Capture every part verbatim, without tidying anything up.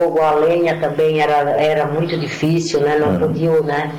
fogo, a lenha também era, era muito difícil, né? Não podiam, né?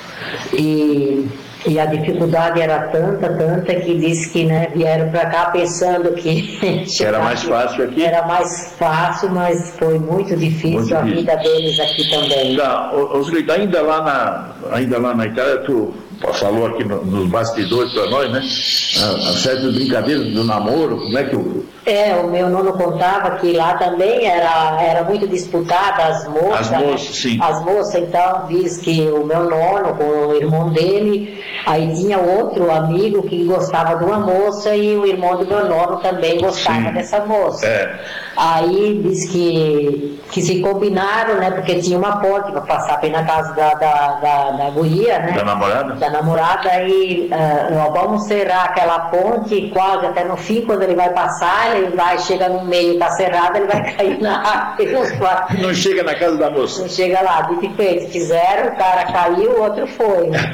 E, e a dificuldade era tanta, tanta que disse que, né, vieram para cá pensando que era mais fácil aqui. Era mais fácil, mas foi muito difícil, muito a difícil. vida deles aqui também. Tá, Oswaldo, ainda lá na, ainda lá na Itália, tu falou aqui no, nos bastidores para nós, né? As certas brincadeiras do namoro, como é que o... É, o meu nono contava que lá também era, era muito disputada as moças. As moças, né? sim. As moças, então, diz que o meu nono, com o irmão dele, aí tinha outro amigo que gostava de uma moça e o irmão do meu nono também gostava sim. dessa moça. É. Aí diz que, que se combinaram, né? Porque tinha uma ponte para passar bem na casa da, da, da, da guria, né? Da namorada? Da namorada, e uh, vamos serrar aquela ponte quase até no fim, quando ele vai passar, ele vai, chega no meio, tá cerrado, ele vai cair na água. Não chega na casa da moça. Não chega lá, dito e feito, fizeram, o cara caiu, o outro foi. Né?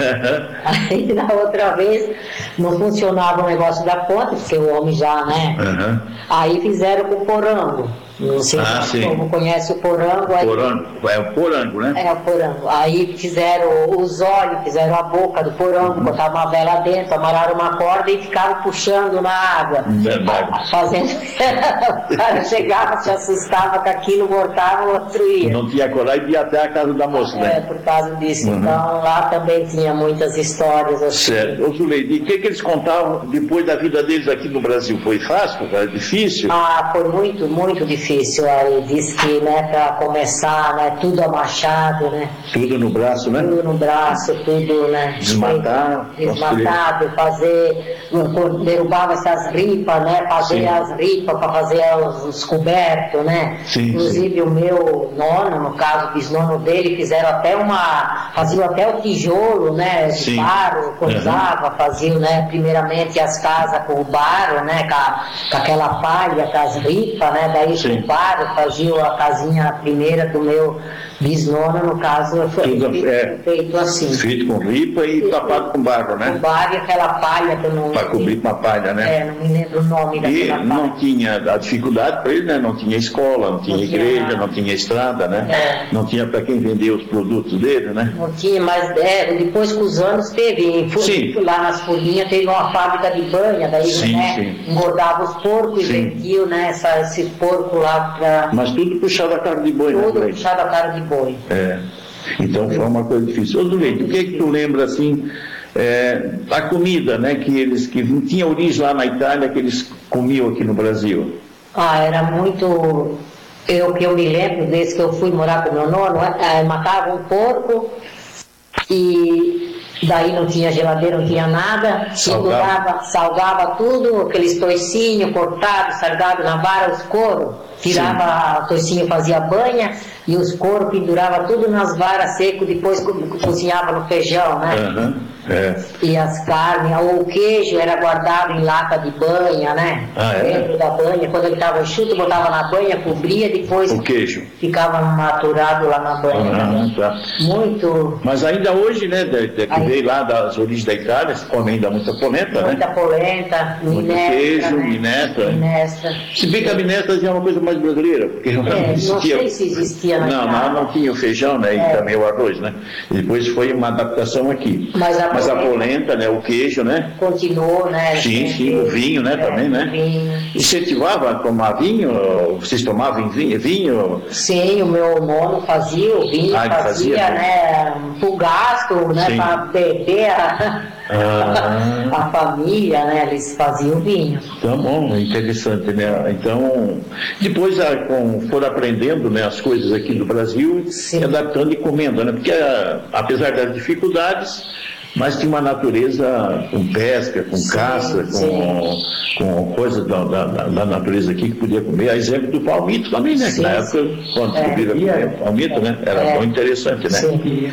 Aí na outra vez não funcionava o negócio da ponte, porque o homem já, né? Uhum. Aí fizeram com o porango. Não sei ah, se como conhece o porango. Aí, porango. É o porango, né? É o porango. Aí fizeram os olhos, fizeram a boca do porango, botaram uma vela dentro, amarraram uma corda e ficaram puxando na água. Verdade. Fazendo... o cara chegava, se assustava com aquilo, voltava, o outro ia. Não tinha coragem de ir até a casa da moça, é, né? É, por causa disso. Uhum. Então lá também tinha muitas histórias assim. Certo. Ô, Zuleide, e o que, que eles contavam depois da vida deles aqui no Brasil? Foi fácil? Foi difícil? Ah, foi muito, muito difícil. Aí disse que, né, para começar, né, tudo a machado, né? Tudo no braço, né? Tudo no braço, tudo, né? Desmatar. Desmatado, fazer, derrubava essas ripas, né? Fazer sim. as ripas para fazer os, os cobertos, né? Sim, Inclusive sim. o meu nono, no caso, o bisnono dele, fizeram até uma, faziam até o tijolo, né? De barro, coisava, uhum. faziam, né? Primeiramente as casas com o barro, né? Com, a, com aquela palha, com as ripas, né? Daí sim. o barro fazia a casinha primeira do meu bisnono, no caso, foi tudo, feito, é, feito assim. Feito com ripa e, e tapado com barro, né? Com barro e aquela palha que eu não... Para cobrir com a palha, né? É, não me lembro o nome daquela palha. E não tinha a dificuldade para ele, né? Não tinha escola, não tinha não igreja, tinha não tinha estrada, né? É. Não tinha para quem vender os produtos dele, né? Não tinha, mas é, depois com os anos teve, sim. lá nas folhinhas teve uma fábrica de banha, daí sim, né, sim. engordava os porcos sim. e vendiam, né, essa, esse porco lá para... Mas tudo puxado a cara de boi, tudo né? Tudo puxado a cara de boi. É. Então foi uma coisa difícil. Ô, Zuleide, o que é que tu lembra assim, é, a comida, né, que eles, que não tinha origem lá na Itália, que eles comiam aqui no Brasil? Ah, era muito, eu que eu me lembro, desde que eu fui morar com meu nono, é, matava um porco e daí não tinha geladeira, não tinha nada, salgava, salgava tudo, aqueles toicinhos cortados, salgados na vara, os coros, tirava o toicinho, fazia banha, e os coros pendurava tudo nas varas secas, depois co cozinhava no feijão, né? Uhum, é. E as carnes, ou o queijo era guardado em lata de banha, né? Ah, é? Dentro da banha, quando ele estava enxuto, botava na banha, cobria, depois o queijo ficava maturado lá na banha. Uhum, tá. Muito. Mas ainda hoje, né, de, de, que veio lá das origens da Itália, se come ainda muita polenta, muita né? Muita polenta, muito minestra, queijo, né? minestra. minestra. Se bem que a minestra já é uma coisa mais brasileira, porque é, não existia. Não sei se existia na Não, não, não tinha o feijão, né? É. E também o arroz, né? E depois foi uma adaptação aqui. Mas a, Mas polenta, a polenta, né? O queijo, né? Continuou, né? Sim, sim, o vinho, né? É, também, né? Vinho. Incentivava a tomar vinho? Vocês tomavam vinho? vinho? Sim, o meu nono fazia o vinho, ah, fazia, fazia, né? Pro gasto, né? Para beber a, ah. a família, né? Eles faziam vinho. Então, bom, interessante, né? Então, depois a, com, foram aprendendo, né, as coisas aqui do Brasil, sim. adaptando e comendo, né? Porque a, apesar das dificuldades, mas tinha uma natureza com pesca, com sim, caça, com, com coisas da, da, da natureza aqui que podia comer. A exemplo do palmito também, né? Sim, que na época, quando é, descobriram é, o palmito, né? Era é, muito interessante, né? Sim.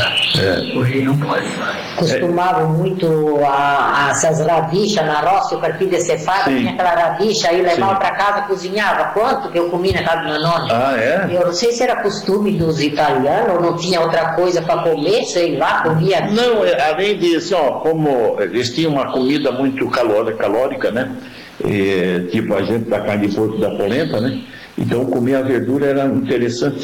É. Não pode. Costumavam é. muito a, a, essas radichas na roça, o carpim de cefado, tinha aquela radicha aí, levava para casa, cozinhava. Quanto que eu comi na casa do meu nome? Ah, é? Eu não sei se era costume dos italianos, ou não tinha outra coisa para comer, sei lá, comia. Não, além disso, ó, como eles tinham uma comida muito calórica, calórica, né? E, tipo a gente da carne de porco da polenta, né? Então comer a verdura era interessante.